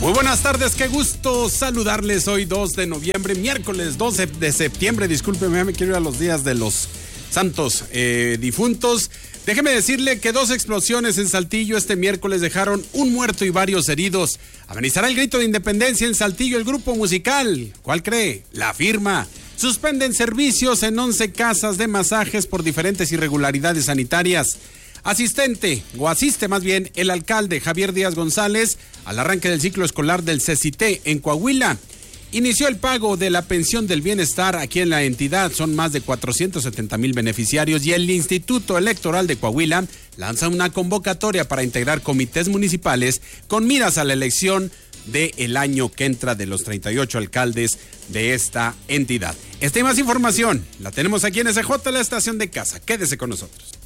Muy buenas tardes, qué gusto saludarles hoy 2 de noviembre, miércoles 12 de septiembre, discúlpeme, me quiero ir a los días de los santos difuntos. Déjeme decirle que 2 explosiones en Saltillo este miércoles dejaron un muerto y varios heridos. Amenizará el grito de independencia en Saltillo el grupo musical. ¿Cuál cree? La Firma. Suspenden servicios en 11 casas de masajes por diferentes irregularidades sanitarias. Asiste más bien el alcalde Javier Díaz González al arranque del ciclo escolar del CECITE en Coahuila. Inició el pago de la pensión del bienestar aquí en la entidad, son más de 470,000 beneficiarios y el Instituto Electoral de Coahuila lanza una convocatoria para integrar comités municipales con miras a la elección del año que entra de los 38 alcaldes de esta entidad. Esta y más información la tenemos aquí en SJ, la estación de casa. Quédese con nosotros.